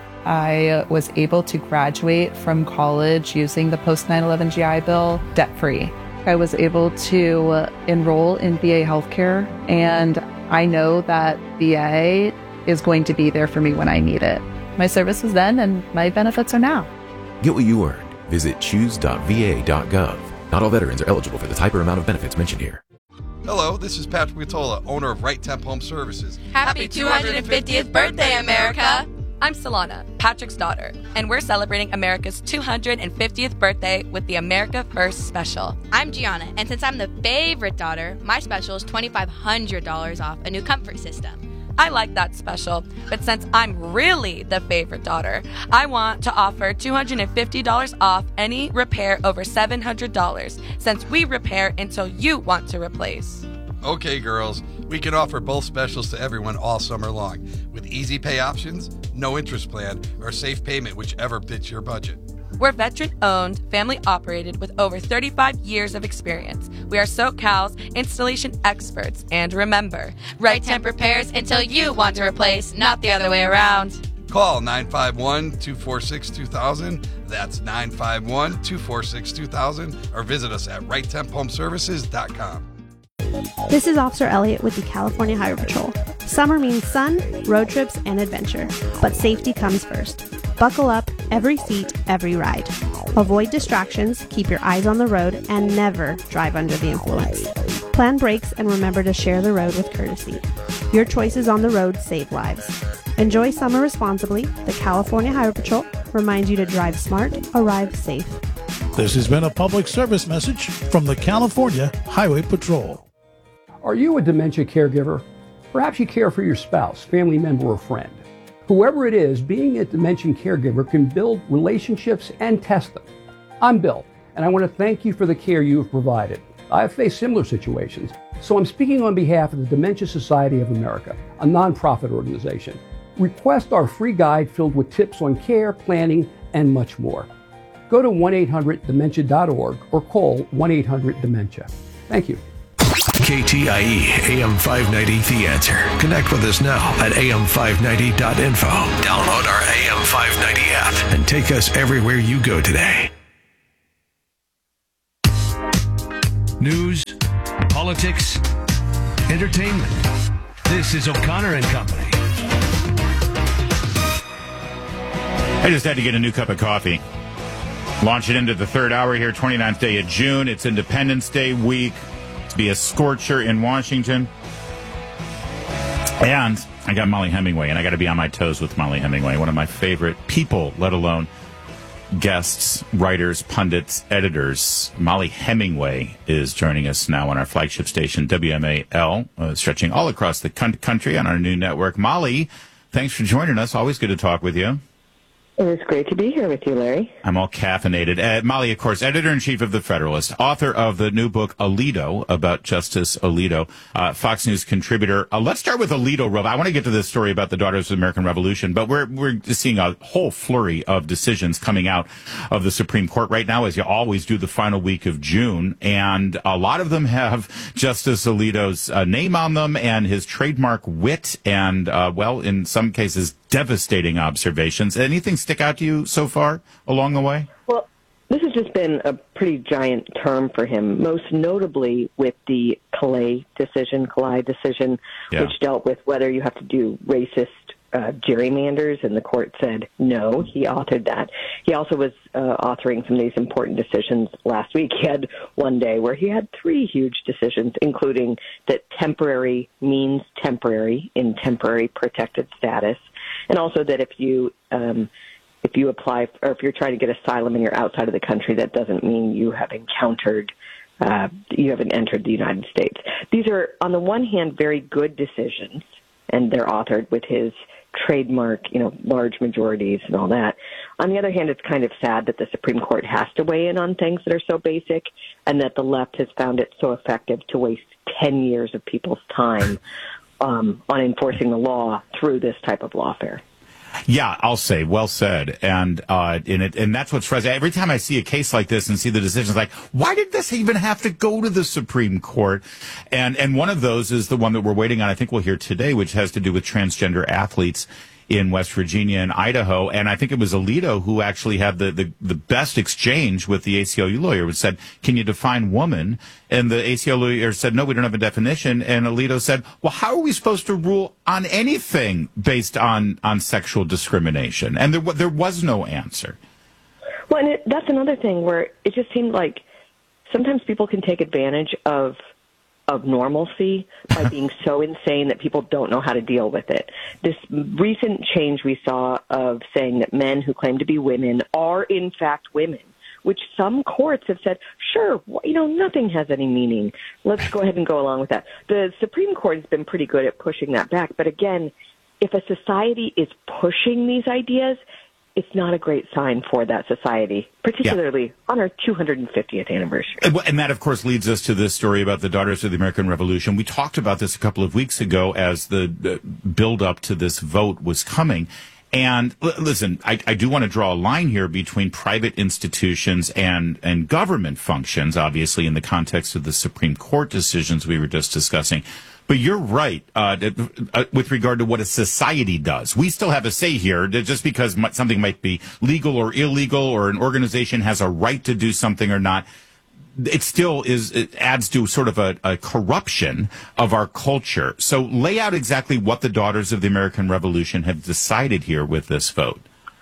I was able to graduate from college using the post nine eleven G I Bill debt-free. I was able to enroll in V A healthcare, and I know that V A is going to be there for me when I need it. My service was then, and my benefits are now. Get what you earned. Visit choose dot v a dot gov. Not all veterans are eligible for the type or amount of benefits mentioned here. Hello, this is Patrick Vitola, owner of Right Temp Home Services. Happy two hundred fiftieth birthday, America! I'm Solana, Patrick's daughter, and we're celebrating America's two hundred fiftieth birthday with the America First Special. I'm Gianna, and since I'm the favorite daughter, my special is twenty-five hundred dollars off a new comfort system. I like that special, but since I'm really the favorite daughter, I want to offer two hundred fifty dollars off any repair over seven hundred dollars, since we repair until you want to replace. Okay, girls, we can offer both specials to everyone all summer long, with easy pay options, no interest plan, or safe payment, whichever fits your budget. We're veteran-owned, family-operated with over thirty-five years of experience. We are SoCal's installation experts. And remember, Right Temp repairs until you want to replace, not the other way around. Call nine five one, two four six, two thousand. That's nine five one, two four six, two thousand. Or visit us at right temp home services dot com. This is Officer Elliott with the California Highway Patrol. Summer means sun, road trips, and adventure. But safety comes first. Buckle up, every seat, every ride. Avoid distractions, keep your eyes on the road, and never drive under the influence. Plan brakes and remember to share the road with courtesy. Your choices on the road save lives. Enjoy summer responsibly. The California Highway Patrol reminds you to drive smart, arrive safe. This has been a public service message from the California Highway Patrol. Are you a dementia caregiver? Perhaps you care for your spouse, family member, or friend. Whoever it is, being a dementia caregiver can build relationships and test them. I'm Bill, and I want to thank you for the care you have provided. I have faced similar situations, so I'm speaking on behalf of the Dementia Society of America, a nonprofit organization. Request our free guide filled with tips on care, planning, and much more. Go to one eight hundred dementia dot org or call one eight hundred dementia. Thank you. K T I E A M five ninety The Answer. Connect with us now at A M five ninety dot info. Download our A M five ninety app and take us everywhere you go today. News, politics, entertainment. This is O'Connor and Company. I just had to get a new cup of coffee. Launch it into the third hour here, twenty-ninth day of June. It's Independence Day week. To be a scorcher in Washington. And I got Mollie Hemingway, and I got to be on my toes with Mollie Hemingway, one of my favorite people, let alone guests, writers, pundits, editors. Mollie Hemingway is joining us now on our flagship station, W M A L, uh, stretching all across the country on our new network. Mollie, thanks for joining us. Always good to talk with you. It was great to be here with you, Larry. I'm all caffeinated. Uh, Mollie, of course, editor-in-chief of The Federalist, author of the new book, Alito, about Justice Alito, uh, Fox News contributor. Uh, let's start with Alito, Rob. I want to get to this story about the Daughters of the American Revolution, but we're we're seeing a whole flurry of decisions coming out of the Supreme Court right now, as you always do the final week of June, and a lot of them have Justice Alito's uh, name on them and his trademark wit and, uh, well, in some cases, devastating observations. Anything stick out to you so far along the way? Well, this has just been a pretty giant term for him, most notably with the Calais decision, Calais decision, yeah. which dealt with whether you have to do racist uh, gerrymanders, and the court said no. He authored that. He also was uh, authoring some of these important decisions last week. He had one day where he had three huge decisions, including that temporary means temporary in temporary protected status, and also that if you um, if you apply or if you're trying to get asylum and you're outside of the country, that doesn't mean you have encountered uh, you haven't entered the United States. These are, on the one hand, very good decisions, and they're authored with his trademark, you know, large majorities and all that. On the other hand, it's kind of sad that the Supreme Court has to weigh in on things that are so basic, and that the left has found it so effective to waste ten years of people's time um, on enforcing the law through this type of lawfare. Yeah, I'll say, well said. And uh, and, it, and that's what's frustrating. Every time I see a case like this and see the decisions, like, why did this even have to go to the Supreme Court? And and one of those is the one that we're waiting on, I think we'll hear today, which has to do with transgender athletes in West Virginia and Idaho. And I think it was Alito who actually had the, the, the best exchange with the A C L U lawyer, which said, can you define woman? And the A C L U lawyer said, no, we don't have a definition. And Alito said, well, how are we supposed to rule on anything based on, on sexual discrimination? And there, there was no answer. Well, and it, that's another thing where it just seemed like sometimes people can take advantage of of normalcy by being so insane that people don't know how to deal with it. This recent change we saw of saying that men who claim to be women are in fact women, which some courts have said, sure, you know, nothing has any meaning. Let's go ahead and go along with that. The Supreme Court has been pretty good at pushing that back. But again, if a society is pushing these ideas, it's not a great sign for that society, particularly yeah. on our two hundred fiftieth anniversary. And that, of course, leads us to this story about the Daughters of the American Revolution. We talked about this a couple of weeks ago as the build-up to this vote was coming. And l- listen, I, I do want to draw a line here between private institutions and, and government functions, obviously, in the context of the Supreme Court decisions we were just discussing. But you're right uh, uh, with regard to what a society does. We still have a say here. Just because something might be legal or illegal or an organization has a right to do something or not, it still is. It adds to sort of a, a corruption of our culture. So lay out exactly what the Daughters of the American Revolution have decided here with this vote.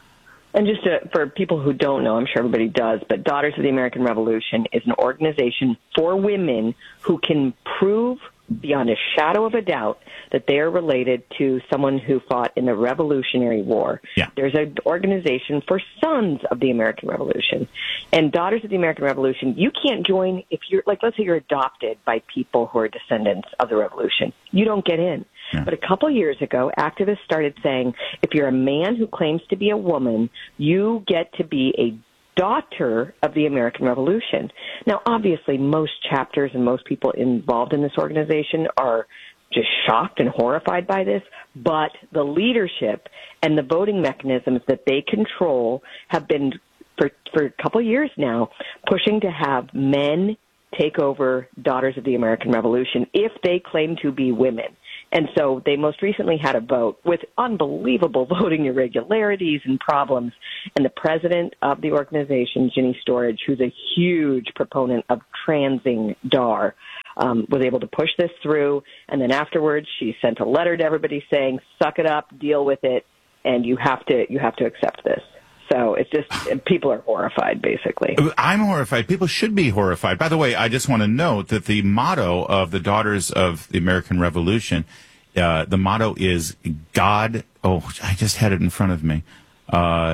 And just to, for people who don't know, I'm sure everybody does, but Daughters of the American Revolution is an organization for women who can prove beyond a shadow of a doubt that they are related to someone who fought in the Revolutionary War. Yeah. There's an organization for Sons of the American Revolution. And Daughters of the American Revolution, you can't join if you're, like, let's say you're adopted by people who are descendants of the Revolution. You don't get in. Yeah. But a couple years ago, activists started saying, if you're a man who claims to be a woman, you get to be a daughter of the American Revolution. Now, obviously, most chapters and most people involved in this organization are just shocked and horrified by this, but the leadership and the voting mechanisms that they control have been, for, for a couple years now, pushing to have men take over Daughters of the American Revolution if they claim to be women. And so they most recently had a vote with unbelievable voting irregularities and problems. And the president of the organization, Ginny Storage, who's a huge proponent of transing D A R, um, was able to push this through. And then afterwards, she sent a letter to everybody saying, suck it up, deal with it, and you have to you have to accept this. So it's just, people are horrified, basically. I'm horrified. People should be horrified. By the way, I just want to note that the motto of the Daughters of the American Revolution, uh, the motto is God. Oh, I just had it in front of me. Uh,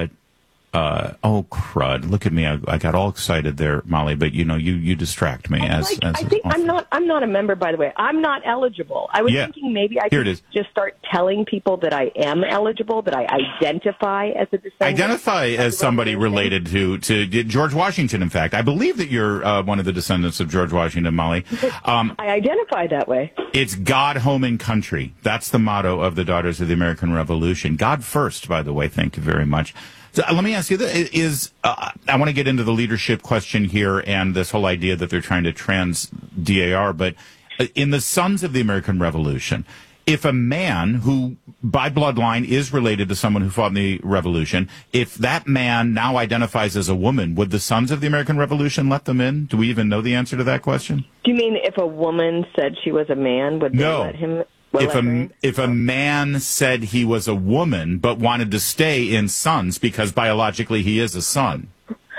uh, oh, crud. Look at me. I, I got all excited there, Molly, but you know, you, you distract me. As, like, as I think often. I'm not, I'm not a member, by the way. I'm not eligible. I was Yeah. thinking maybe I Here could it is. just start telling people that I am eligible, that I identify as a descendant. Identify as somebody related to, to George Washington, in fact. I believe that you're uh, one of the descendants of George Washington, Molly. Um, I identify that way. It's God, home, and country. That's the motto of the Daughters of the American Revolution. God first, by the way. Thank you very much. So, uh, let me ask you this. Is, uh, I want to get into the leadership question here and this whole idea that they're trying to trans D A R, but in the Sons of the American Revolution, if a man who, by bloodline, is related to someone who fought in the Revolution, if that man now identifies as a woman, would the Sons of the American Revolution let them in? Do we even know the answer to that question? Do you mean if a woman said she was a man, would they No. let him? Will If let her a, in? if a man said he was a woman but wanted to stay in Sons because biologically he is a son.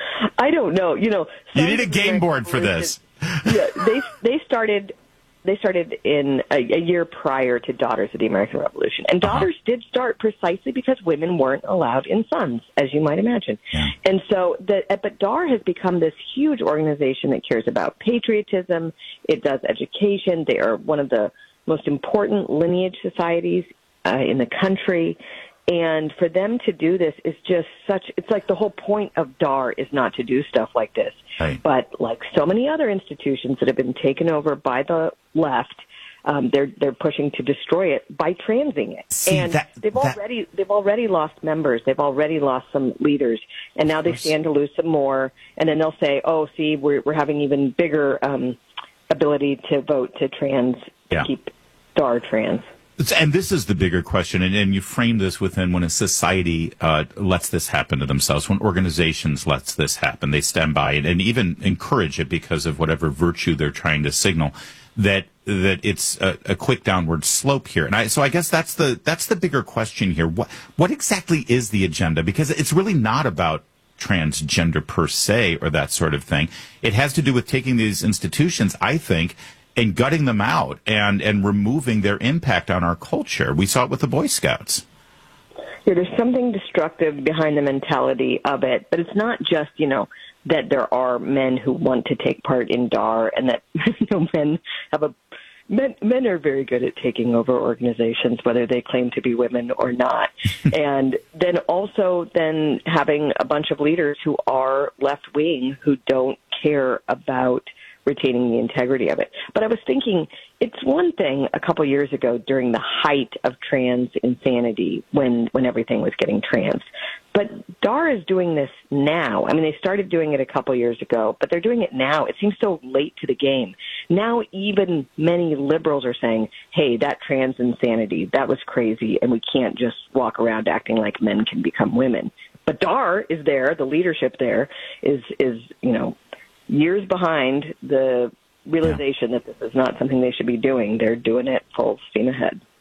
I don't know. You know, You Sons need a of the game American board for Revolution- this. Yeah, they they started they started in a, a year prior to Daughters of the American Revolution, and Daughters uh-huh. did start precisely because women weren't allowed in Sons, as you might imagine. Yeah. And so, the but D A R has become this huge organization that cares about patriotism. It does education. They are one of the most important lineage societies uh, in the country. And for them to do this is just such, it's like the whole point of D A R is not to do stuff like this. Right. But like so many other institutions that have been taken over by the left, um, they're they're pushing to destroy it by transing it. See, and that, they've that... already they've already lost members. They've already lost some leaders, and now they stand to lose some more. And then they'll say, "Oh, see, we're we're having even bigger um, ability to vote to trans yeah. to keep D A R trans." And this is the bigger question, and, and you frame this within when a society uh, lets this happen to themselves, when organizations lets this happen, they stand by it and even encourage it because of whatever virtue they're trying to signal, that that it's a, a quick downward slope here. And I, so I guess that's the that's the bigger question here. What what exactly is the agenda? Because it's really not about transgender per se or that sort of thing. It has to do with taking these institutions, I think, and gutting them out and, and removing their impact on our culture. We saw it with the Boy Scouts. Yeah, there's something destructive behind the mentality of it, but it's not just, you know, that there are men who want to take part in D A R and that, you know, men have a, men, men are very good at taking over organizations, whether they claim to be women or not. And then also then having a bunch of leaders who are left-wing who don't care about retaining the integrity of it. But I was thinking, it's one thing a couple years ago during the height of trans insanity when, when everything was getting trans. But D A R is doing this now. I mean, they started doing it a couple years ago, but they're doing it now. It seems so late to the game. Now even many liberals are saying, hey, that trans insanity, that was crazy, and we can't just walk around acting like men can become women. But D A R is there, the leadership there is, is you know, years behind the realization yeah. that this is not something they should be doing. They're doing it full steam ahead.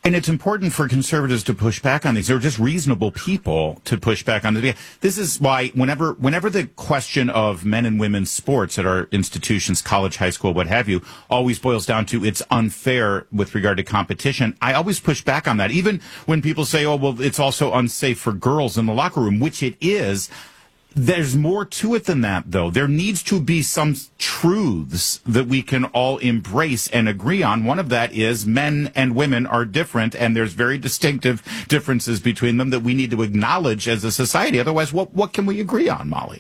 And it's important for conservatives to push back on these. They're just reasonable people to push back on the. This is why whenever, whenever the question of men and women's sports at our institutions, college, high school, what have you, always boils down to it's unfair with regard to competition. I always push back on that. Even when people say, oh, well, it's also unsafe for girls in the locker room, which it is. There's more to it than that, though. There needs to be some truths that we can all embrace and agree on. One of that is men and women are different, and there's very distinctive differences between them that we need to acknowledge as a society. Otherwise, what, what can we agree on, Molly?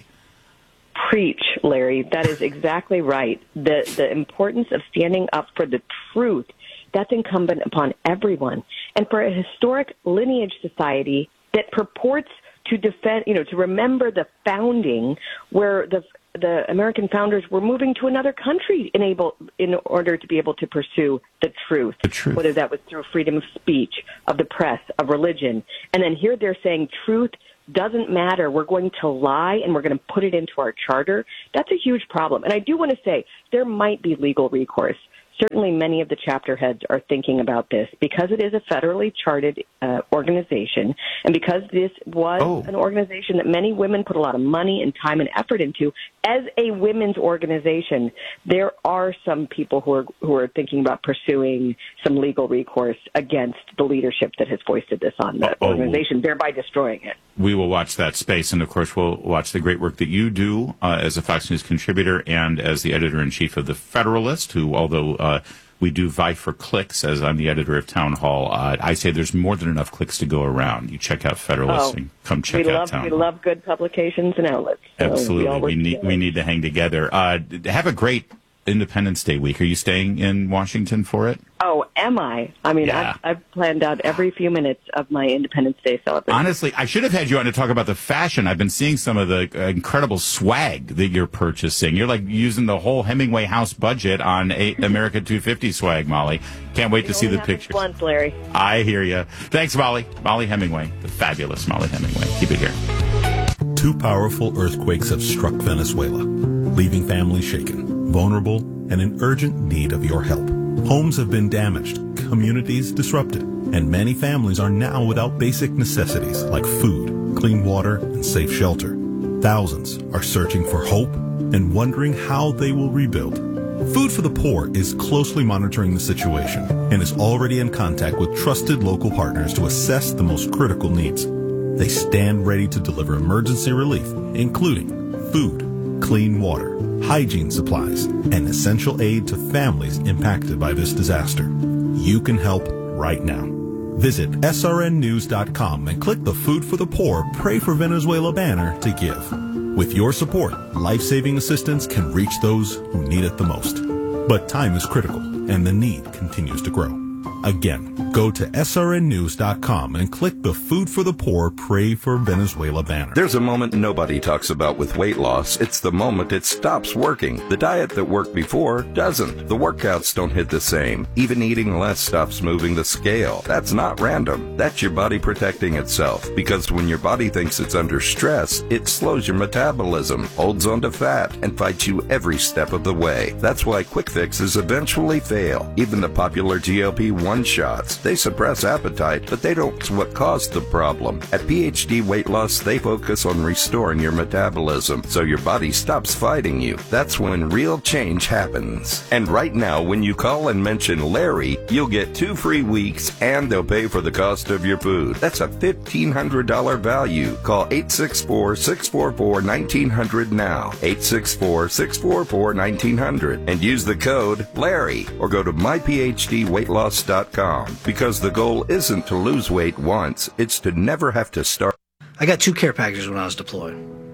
Preach, Larry. That is exactly right. The, the importance of standing up for the truth, that's incumbent upon everyone. And for a historic lineage society that purports to defend, you know, to remember the founding, where the the American founders were moving to another country in able in order to be able to pursue the truth, the truth, whether that was through freedom of speech, of the press, of religion. And then here they're saying truth doesn't matter. We're going to lie and we're going to put it into our charter. That's a huge problem. And I do want to say there might be legal recourse. Certainly many of the chapter heads are thinking about this because it is a federally chartered uh, organization, and because this was oh. an organization that many women put a lot of money and time and effort into. As a women's organization, there are some people who are who are thinking about pursuing some legal recourse against the leadership that has foisted this on the oh. organization, thereby destroying it. We will watch that space, and of course we'll watch the great work that you do uh, as a Fox News contributor and as the editor-in-chief of The Federalist, who, although uh, we do vie for clicks, as I'm the editor of Town Hall, uh, I say there's more than enough clicks to go around. You check out Federalist oh, and come check we out love, Town we Hall. We love good publications and outlets. So Absolutely. We, we need together. we need to hang together. Uh, have a great Independence Day week. Are you staying in Washington for it? Oh, am I? I mean, yeah. I've, I've planned out every few minutes of my Independence Day celebration. Honestly, I should have had you on to talk about the fashion. I've been seeing some of the uh, incredible swag that you're purchasing. You're like using the whole Hemingway House budget on a America two fifty swag, Molly. Can't wait you to see the pictures. Once, Larry. I hear you. Thanks, Molly. Molly Hemingway, the fabulous Molly Hemingway. Keep it here. Two powerful earthquakes have struck Venezuela, leaving families shaken, vulnerable, and in urgent need of your help. Homes have been damaged, communities disrupted, and many families are now without basic necessities like food, clean water, and safe shelter. Thousands are searching for hope and wondering how they will rebuild. Food for the Poor is closely monitoring the situation and is already in contact with trusted local partners to assess the most critical needs. They stand ready to deliver emergency relief, including food, clean water, hygiene supplies, and essential aid to families impacted by this disaster. You can help right now. Visit S R N news dot com and click the Food for the Poor Pray for Venezuela banner to give. With your support, life-saving assistance can reach those who need it the most. But time is critical, and the need continues to grow. Again, go to S R N news dot com and click the Food for the Poor Pray for Venezuela banner. There's a moment nobody talks about with weight loss. It's the moment it stops working. The diet that worked before doesn't. The workouts don't hit the same. Even eating less stops moving the scale. That's not random. That's your body protecting itself. Because when your body thinks it's under stress, it slows your metabolism, holds onto fat, and fights you every step of the way. That's why quick fixes eventually fail. Even the popular G L P one shots. They suppress appetite, but they don't what caused the problem. At P H D Weight Loss, they focus on restoring your metabolism so your body stops fighting you. That's when real change happens. And right now, when you call and mention Larry, you'll get two free weeks and they'll pay for the cost of your food. That's a fifteen hundred dollars value. Call eight six four, six four four, one nine zero zero now. eight six four, six four four, one nine zero zero and use the code Larry or go to my P H D weight loss dot com because the goal isn't to lose weight once, it's to never have to start. I got two care packages when I was deployed.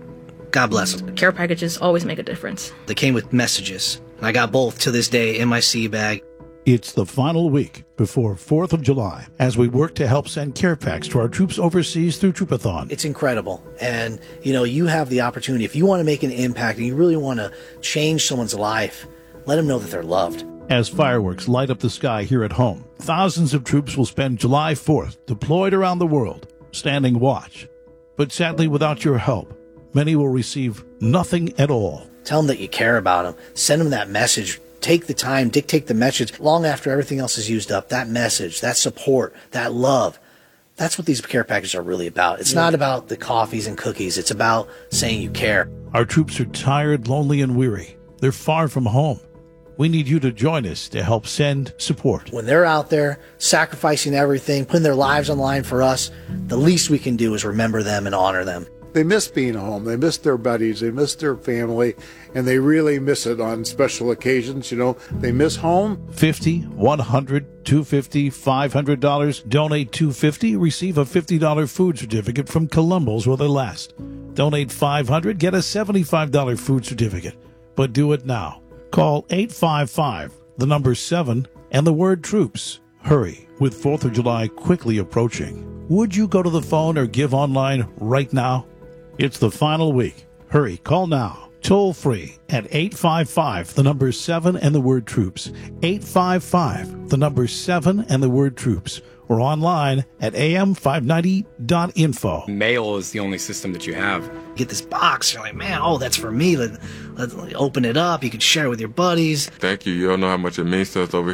God bless them. Care packages always make a difference. They came with messages, and I got both to this day in my sea bag. It's the final week before fourth of July as we work to help send care packs to our troops overseas through Troopathon. It's incredible. And, you know, you have the opportunity. If you want to make an impact and you really want to change someone's life, let them know that they're loved. As fireworks light up the sky here at home, thousands of troops will spend July fourth deployed around the world, standing watch. But sadly, without your help, many will receive nothing at all. Tell them that you care about them. Send them that message take the time, dictate the message long after everything else is used up. That message, that support, that love. That's what these care packages are really about. It's yeah. not about the coffees and cookies. It's about saying you care. Our troops are tired, lonely, and weary. They're far from home. We need you to join us to help send support. When they're out there sacrificing everything, putting their lives on the line for us, the least we can do is remember them and honor them. They miss being home. They miss their buddies. They miss their family, and they really miss it on special occasions. You know, they miss home. fifty, one hundred, two hundred fifty dollars, five hundred dollars. Donate two hundred fifty dollars, receive a fifty dollars food certificate from Columbus while they last. Donate five hundred dollars, get a seventy-five dollars food certificate. But do it now. Call eight five five, the number seven, and the word troops. Hurry, with fourth of July quickly approaching. Would you go to the phone or give online right now? It's the final week. Hurry, call now. Toll free at eight five five, the number seven, and the word troops. eight five five, the number seven, and the word troops. Or online at a m five ninety dot info. Mail is the only system that you have. Get this box, you're like, man, oh, that's for me. Let, let, open it up. You can share it with your buddies. Thank you. You don't know how much it means to us over here.